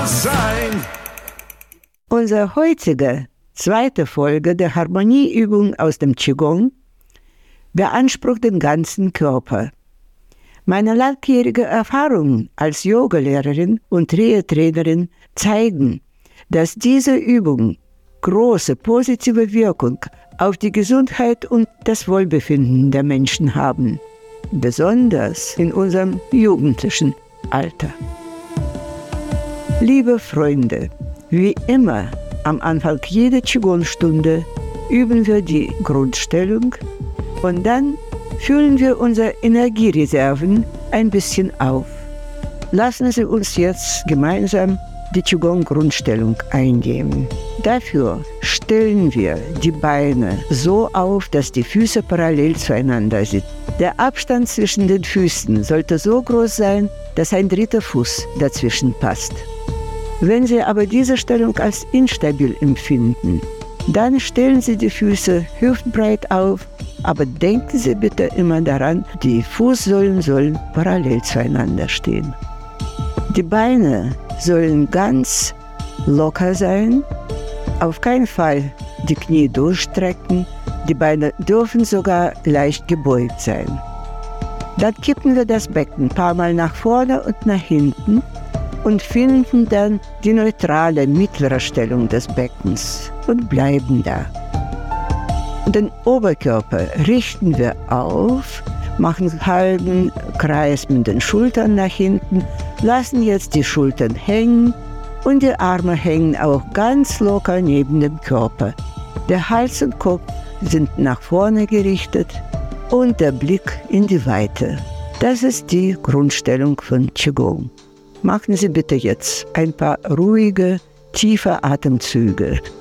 Sein. Unsere heutige zweite Folge der Harmonieübung aus dem Qigong beansprucht den ganzen Körper. Meine langjährige Erfahrungen als Yogalehrerin und Reha-Trainerin zeigen, dass diese Übungen große positive Wirkung auf die Gesundheit und das Wohlbefinden der Menschen haben, besonders in unserem jugendlichen Alter. Liebe Freunde, wie immer am Anfang jeder Qigong-Stunde üben wir die Grundstellung und dann füllen wir unsere Energiereserven ein bisschen auf. Lassen Sie uns jetzt gemeinsam die Qigong-Grundstellung eingehen. Dafür stellen wir die Beine so auf, dass die Füße parallel zueinander sind. Der Abstand zwischen den Füßen sollte so groß sein, dass ein dritter Fuß dazwischen passt. Wenn Sie aber diese Stellung als instabil empfinden, dann stellen Sie die Füße hüftbreit auf, aber denken Sie bitte immer daran, die Fußsohlen sollen parallel zueinander stehen. Die Beine sollen ganz locker sein, auf keinen Fall die Knie durchstrecken, die Beine dürfen sogar leicht gebeugt sein. Dann kippen wir das Becken ein paar Mal nach vorne und nach hinten und finden dann die neutrale mittlere Stellung des Beckens und bleiben da. Den Oberkörper richten wir auf, machen einen halben Kreis mit den Schultern nach hinten, lassen jetzt die Schultern hängen und die Arme hängen auch ganz locker neben dem Körper. Der Hals und Kopf sind nach vorne gerichtet und der Blick in die Weite. Das ist die Grundstellung von Qigong. Machen Sie bitte jetzt ein paar ruhige, tiefe Atemzüge.